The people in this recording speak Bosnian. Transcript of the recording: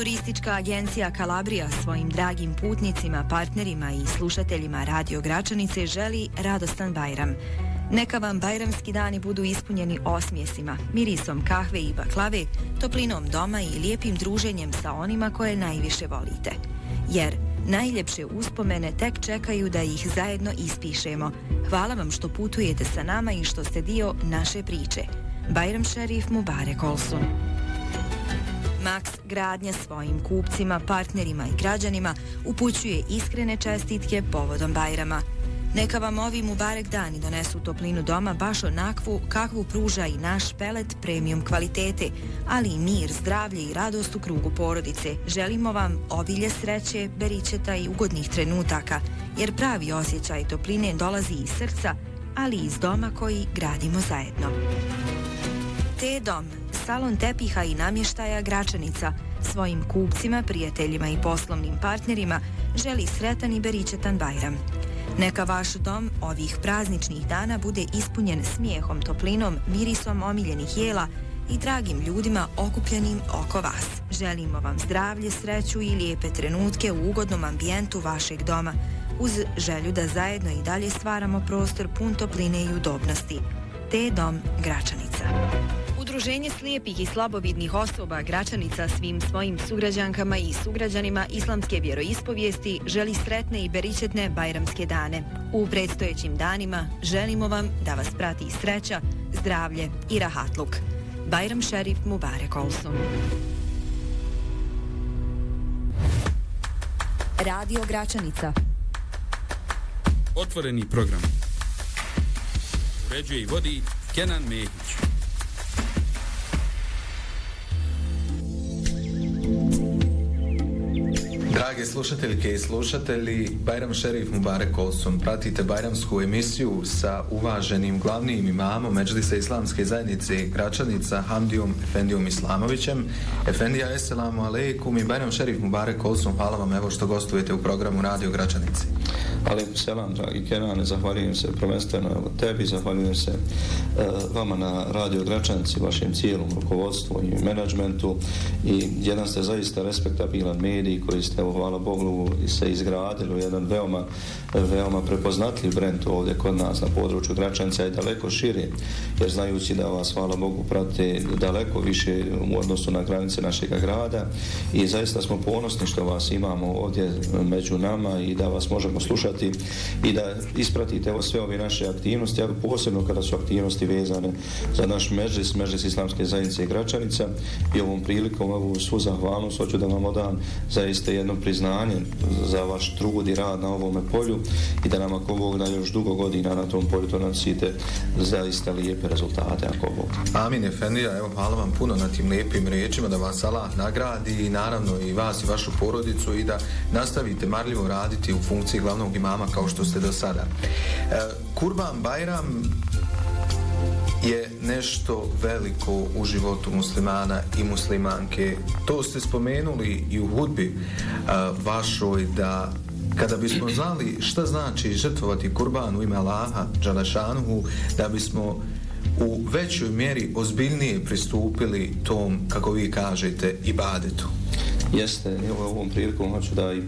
Turistička agencija Kalabrija svojim dragim putnicima, partnerima i slušateljima Radio Gračanice želi radostan Bajram. Neka vam bajramski dani budu ispunjeni osmjesima, mirisom kahve i baklave, toplinom doma i lijepim druženjem sa onima koje najviše volite. Jer najljepše uspomene tek čekaju da ih zajedno ispišemo. Hvala vam što putujete sa nama i što ste dio naše priče. Bajram Šerif Mubarek Olsun. Max Gradnja svojim kupcima, partnerima i građanima upućuje iskrene čestitke povodom Bajrama. Neka vam ovi Mubarek dani donesu toplinu doma baš onakvu kakvu pruža i naš pelet premium kvalitete, ali i mir, zdravlje i radost u krugu porodice. Želimo vam obilje sreće, beričeta i ugodnih trenutaka, jer pravi osjećaj topline dolazi iz srca, ali i iz doma koji gradimo zajedno. T-Dom, salon tepiha i namještaja Gračanica, svojim kupcima, prijateljima i poslovnim partnerima želi sretan i beričetan Bajram. Neka vaš dom ovih prazničnih dana bude ispunjen smijehom, toplinom, mirisom omiljenih jela i dragim ljudima okupljenim oko vas. Želimo vam zdravlje, sreću i lijepe trenutke u ugodnom ambijentu vašeg doma, uz želju da zajedno i dalje stvaramo prostor pun topline i udobnosti. T-Dom Gračanica. Udruženje slijepih i slabovidnih osoba Gračanica svim svojim sugrađankama i sugrađanima islamske vjeroispovijesti želi sretne i beričetne bajramske dane. U predstojećim danima želimo vam da vas prati sreća, zdravlje i rahatluk. Bajram Šerif Mubarek Olsun. Radio Gračanica. Otvoreni program. Uređuje i vodi Kenan Mehić. Drage slušateljke i slušatelji, Bajram Šerif Mubarek Olsun. Pratite bajramsku emisiju sa uvaženim glavnim imamom Medžlisa Islamske zajednice Gračanica Hamdijom Efendijom Islamovićem. Efendija, eselamu alejkum i Bajram Šerif Mubarek Olsun. Hvala vam evo što gostujete u programu Radio Gračanici. Alejkum selam, dragi Kenane, zahvaljujem se prvenstveno tebi, zahvaljujem se vama na Radio Gračanici, vašem cijelom rukovodstvu i menadžmentu i jedan ste zaista respektabilan medij koji ste, hvala Bogu, se izgradili u jedan veoma prepoznatljiv brend ovdje kod nas na području Gračanica i daleko širi, jer znajući da vas, hvala Bogu, prate daleko više u odnosu na granice našeg grada i zaista smo ponosni što vas imamo ovdje među nama i da vas možemo slušati i da ispratite evo sve ove naše aktivnosti, ali posebno kada su aktivnosti vezane za naš Medžlis Islamske zajednice Gračanica i ovom prilikom ovu svu zahvalnost hoću da vam odam zaista jedno priznanje za vaš trud i rad na ovome polju i da nam ako Bog da još dugo godina na tom polju to nosite zaista lijepe rezultate ako Bog. Amin Efendija, evo hvala vam puno na tim lijepim riječima, da vas Allah nagradi i naravno i vas i vašu porodicu i da nastavite marljivo raditi u funkciji glavnog imama kao što ste do sada. Kurban Bajram je nešto veliko u životu muslimana i muslimanke. To ste spomenuli i u hudbi vašoj, da kada bismo znali šta znači žrtvovati kurban u ime Allaha dželešanuhu, da bismo u većoj mjeri ozbiljnije pristupili tom, kako vi kažete, ibadetu. Jeste, evo ovom prilikom hoću da i